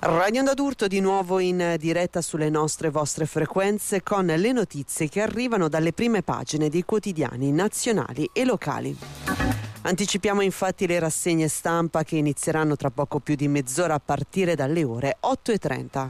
Radio Onda d'Urto di nuovo in diretta sulle vostre frequenze con le notizie che arrivano dalle prime pagine dei quotidiani nazionali e locali. Anticipiamo infatti le rassegne stampa che inizieranno tra poco più di mezz'ora a partire dalle ore 8:30.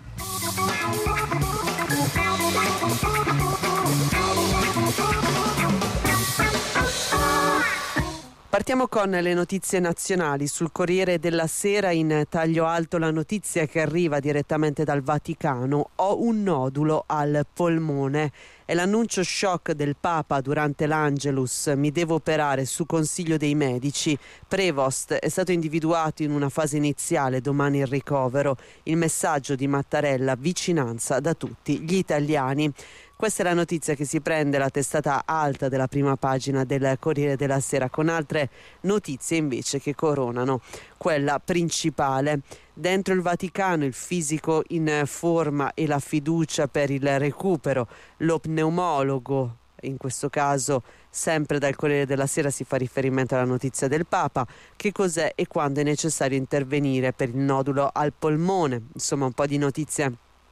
Partiamo con le notizie nazionali. Sul Corriere della Sera in taglio alto la notizia che arriva direttamente dal Vaticano: ho un nodulo al polmone. È l'annuncio shock del Papa durante l'Angelus. Mi devo operare su consiglio dei medici. Prevost è stato individuato in una fase iniziale, domani il ricovero. Il messaggio di Mattarella: vicinanza da tutti gli italiani. Questa è la notizia che si prende la testata alta della prima pagina del Corriere della Sera, con altre notizie invece che coronano quella principale. Dentro il Vaticano il fisico in forma e la fiducia per il recupero. Lo pneumologo, in questo caso sempre dal Corriere della Sera, si fa riferimento alla notizia del Papa. Che cos'è e quando è necessario intervenire per il nodulo al polmone? Insomma, un po' di notizie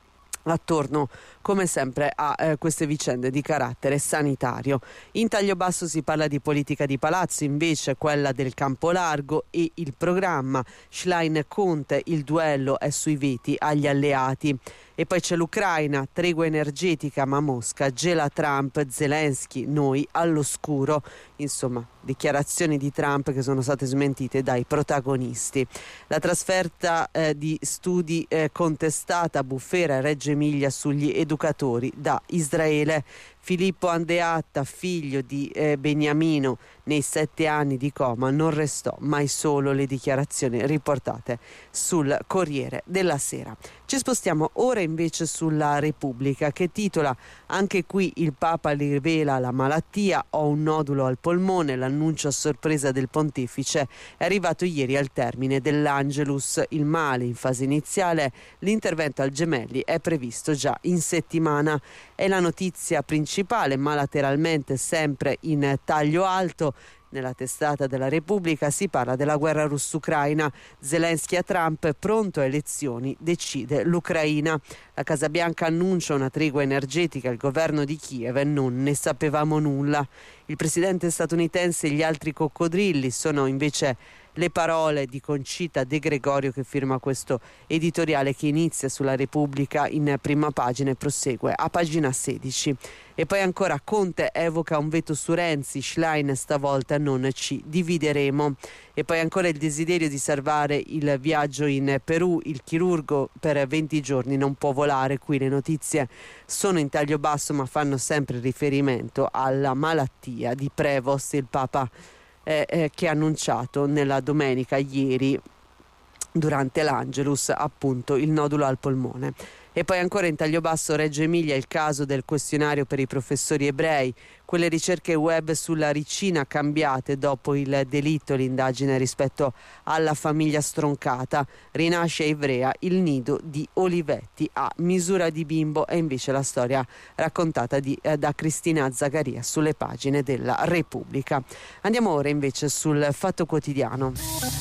attorno come sempre a queste vicende di carattere sanitario. In taglio basso si parla di politica di palazzo, invece quella del campo largo e il programma. Schlein-Conte, il duello è sui veti agli alleati. E poi c'è l'Ucraina, tregua energetica ma Mosca gela Trump, Zelensky, noi all'oscuro. Insomma, dichiarazioni di Trump che sono state smentite dai protagonisti. La trasferta di studi contestata a Bufera e Reggio Emilia sugli educatori da Israele. Filippo Andeatta, figlio di Beniamino, nei 7 anni di coma non restò mai solo, le dichiarazioni riportate sul Corriere della Sera. Ci spostiamo ora invece sulla Repubblica, che titola: anche qui il Papa rivela la malattia, ho un nodulo al polmone, l'annuncio a sorpresa del pontefice è arrivato ieri al termine dell'Angelus, il male in fase iniziale, l'intervento al Gemelli è previsto già in settimana. È la notizia principale, ma lateralmente sempre in taglio alto. Nella testata della Repubblica si parla della guerra russo-ucraina. Zelensky a Trump: pronto a elezioni, decide l'Ucraina. La Casa Bianca annuncia una tregua energetica, il governo di Kiev non ne sapevamo nulla. Il presidente statunitense e gli altri coccodrilli sono invece le parole di Concita De Gregorio, che firma questo editoriale che inizia sulla Repubblica in prima pagina e prosegue a pagina 16. E poi ancora Conte evoca un veto su Renzi, Schlein stavolta non ci divideremo. E poi ancora il desiderio di salvare il viaggio in Perù, il chirurgo per 20 giorni non può volare. Qui le notizie sono in taglio basso ma fanno sempre riferimento alla malattia di Prevost, il Papa che ha annunciato nella domenica ieri durante l'Angelus appunto il nodulo al polmone. E poi ancora in taglio basso Reggio Emilia, il caso del questionario per i professori ebrei, quelle ricerche web sulla Ricina cambiate dopo il delitto, l'indagine rispetto alla famiglia stroncata. Rinasce a Ivrea il nido di Olivetti a misura di bimbo, è invece la storia raccontata da Cristina Zagaria sulle pagine della Repubblica. Andiamo ora invece sul Fatto Quotidiano.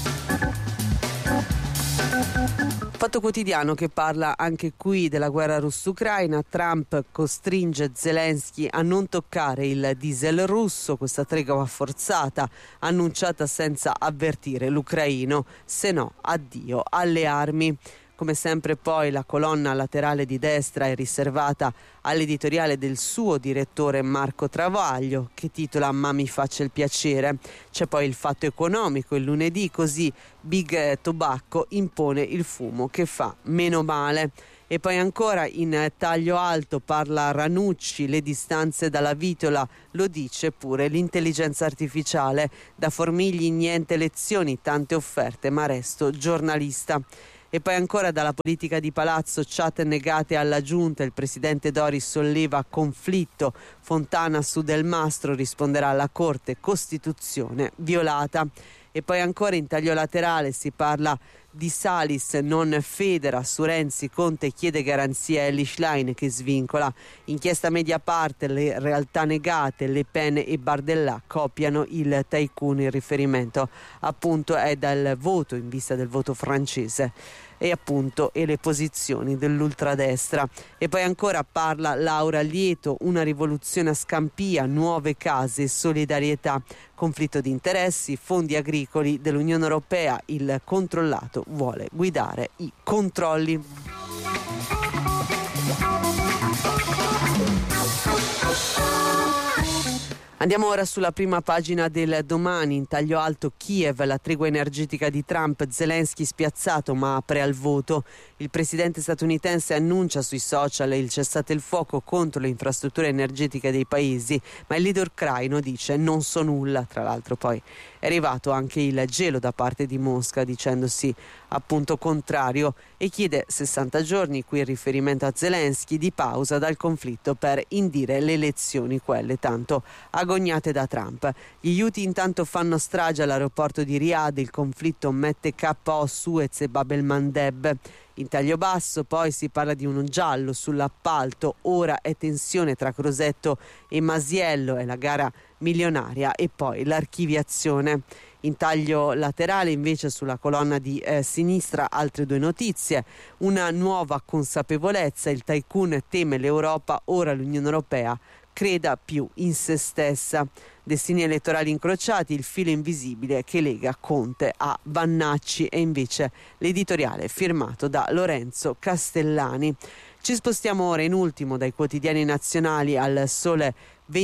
Fatto Quotidiano che parla anche qui della guerra russo-ucraina. Trump costringe Zelensky a non toccare il diesel russo, questa tregua forzata annunciata senza avvertire l'ucraino, se no addio alle armi. Come sempre poi la colonna laterale di destra è riservata all'editoriale del suo direttore Marco Travaglio, che titola "Ma mi faccia il piacere". C'è poi il Fatto Economico, il lunedì, così Big Tobacco impone il fumo che fa meno male. E poi ancora in taglio alto parla Ranucci, le distanze dalla vitola, lo dice pure l'intelligenza artificiale. Da Formigli niente lezioni, tante offerte, ma resto giornalista. E poi ancora dalla politica di palazzo, chat negate alla giunta, il presidente Doris solleva conflitto, Fontana su Del Mastro risponderà alla Corte, Costituzione violata. E poi ancora in taglio laterale si parla Di Salis non federa su Renzi, Conte chiede garanzie a Elly Schlein che svincola. Inchiesta Mediapart, le realtà negate, Le Pen e Bardella copiano il tycoon. Il riferimento appunto è dal voto, in vista del voto francese, e le posizioni dell'ultradestra. E poi ancora parla Laura Lieto, una rivoluzione a Scampia, nuove case, solidarietà, conflitto di interessi, fondi agricoli dell'Unione Europea, il controllato vuole guidare i controlli. Andiamo ora sulla prima pagina del Domani. In taglio alto Kiev, la tregua energetica di Trump, Zelensky spiazzato ma apre al voto. Il presidente statunitense annuncia sui social il cessate il fuoco contro le infrastrutture energetiche dei paesi, ma il leader ucraino dice non so nulla. Tra l'altro poi è arrivato anche il gelo da parte di Mosca dicendosi appunto contrario e chiede 60 giorni, qui il riferimento a Zelensky, di pausa dal conflitto per indire le elezioni, quelle tanto agognate da Trump. Gli Houthi intanto fanno strage all'aeroporto di Riyadh, il conflitto mette KO Suez e Bab el Mandeb. In taglio basso poi si parla di uno giallo sull'appalto, ora è tensione tra Crosetto e Masiello, è la gara milionaria, e poi l'archiviazione. In taglio laterale invece sulla colonna di sinistra altre due notizie, una nuova consapevolezza, il tycoon teme l'Europa, ora l'Unione Europea creda più in se stessa. Destini elettorali incrociati, il filo invisibile che lega Conte a Vannacci, e invece l'editoriale firmato da Lorenzo Castellani. Ci spostiamo ora in ultimo dai quotidiani nazionali al Sole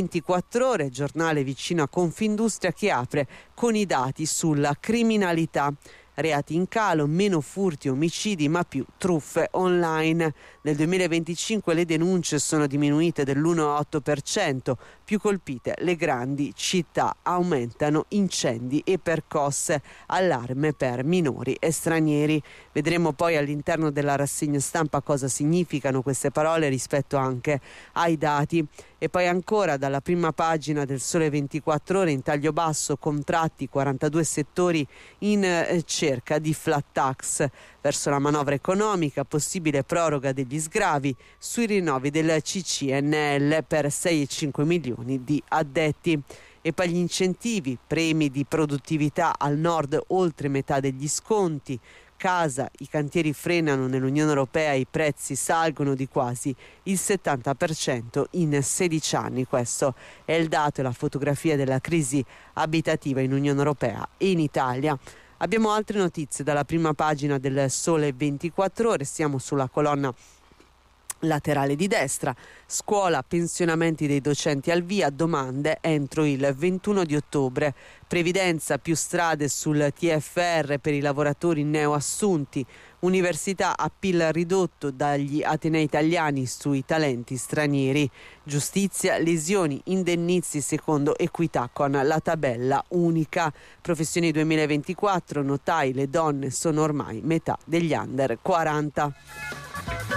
24 Ore, giornale vicino a Confindustria, che apre con i dati sulla criminalità. Reati in calo, meno furti e omicidi, ma più truffe online. Nel 2025 le denunce sono diminuite dell'1,8%, più colpite le grandi città, aumentano incendi e percosse, allarme per minori e stranieri. Vedremo poi all'interno della rassegna stampa cosa significano queste parole rispetto anche ai dati. E poi ancora dalla prima pagina del Sole 24 Ore, in taglio basso, contratti, 42 settori in cerca di flat tax. Verso la manovra economica, possibile proroga degli sgravi sui rinnovi del CCNL per 6,5 milioni di addetti. E poi gli incentivi, premi di produttività al nord, oltre metà degli sconti. Casa, i cantieri frenano nell'Unione Europea, i prezzi salgono di quasi il 70% in 16 anni. Questo è il dato e la fotografia della crisi abitativa in Unione Europea e in Italia. Abbiamo altre notizie dalla prima pagina del Sole 24 Ore, siamo sulla colonna laterale di destra. Scuola, pensionamenti dei docenti al via, domande entro il 21 di ottobre. Previdenza, più strade sul TFR per i lavoratori neoassunti. Università, a PIL ridotto dagli atenei italiani sui talenti stranieri. Giustizia, lesioni, indennizi secondo equità con la tabella unica. Professioni 2024, notai, le donne sono ormai metà degli under 40.